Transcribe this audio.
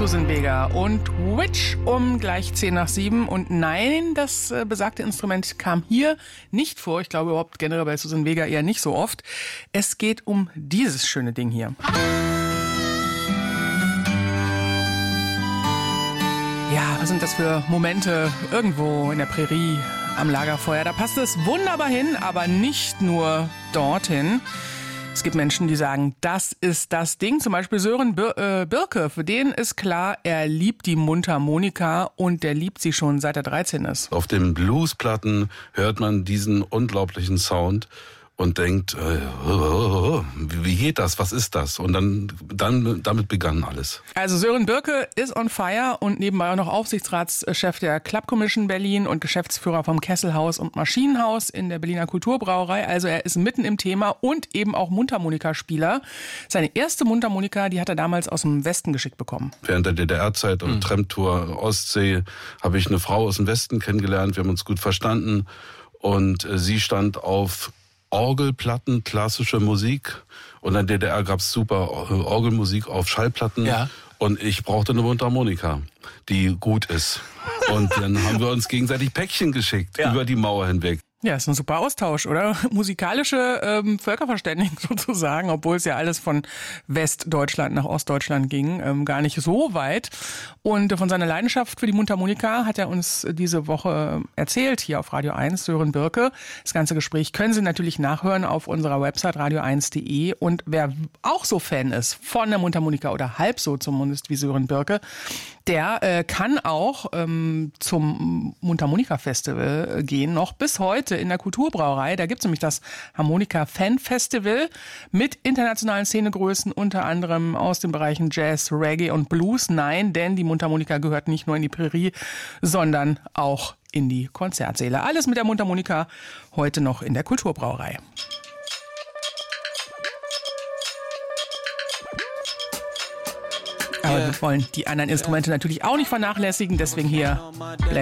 Suzanne Vega und Witch um gleich 7:10. Und nein, das besagte Instrument kam hier nicht vor. Ich glaube überhaupt generell bei Suzanne Vega eher nicht so oft. Es geht um dieses schöne Ding hier. Ja, was sind das für Momente irgendwo in der Prärie am Lagerfeuer? Da passt es wunderbar hin, aber nicht nur dorthin. Es gibt Menschen, die sagen, das ist das Ding. Zum Beispiel Sören Birke. Für den ist klar, er liebt die Mundharmonika und der liebt sie schon seit er 13 ist. Auf den Bluesplatten hört man diesen unglaublichen Sound und denkt, wie geht das, was ist das? Und dann damit begann alles. Also Sören Birke ist on fire und nebenbei auch noch Aufsichtsratschef der Club Commission Berlin und Geschäftsführer vom Kesselhaus und Maschinenhaus in der Berliner Kulturbrauerei. Also er ist mitten im Thema und eben auch Mundharmonikaspieler. Seine erste Mundharmonika, die hat er damals aus dem Westen geschickt bekommen. Während der DDR-Zeit und Tramtour Ostsee habe ich eine Frau aus dem Westen kennengelernt. Wir haben uns gut verstanden und sie stand auf Orgelplatten, klassische Musik. Und in der DDR gab es super Orgelmusik auf Schallplatten. Ja. Und ich brauchte eine Mundharmonika, die gut ist. Und dann haben wir uns gegenseitig Päckchen geschickt, über die Mauer hinweg. Ja, ist ein super Austausch, oder? Musikalische Völkerverständigung sozusagen, obwohl es ja alles von Westdeutschland nach Ostdeutschland ging, gar nicht so weit. Und von seiner Leidenschaft für die Mundharmonika hat er uns diese Woche erzählt, hier auf Radio 1, Sören Birke. Das ganze Gespräch können Sie natürlich nachhören auf unserer Website radio1.de. Und wer auch so Fan ist von der Mundharmonika oder halb so zumindest wie Sören Birke, der kann auch zum Mundharmonika-Festival gehen, noch bis heute in der Kulturbrauerei. Da gibt es nämlich das Harmonika-Fan-Festival mit internationalen Szenegrößen, unter anderem aus den Bereichen Jazz, Reggae und Blues. Nein, denn die Mundharmonika gehört nicht nur in die Prärie, sondern auch in die Konzertsäle. Alles mit der Mundharmonika heute noch in der Kulturbrauerei. Aber wir wollen die anderen Instrumente natürlich auch nicht vernachlässigen, deswegen hier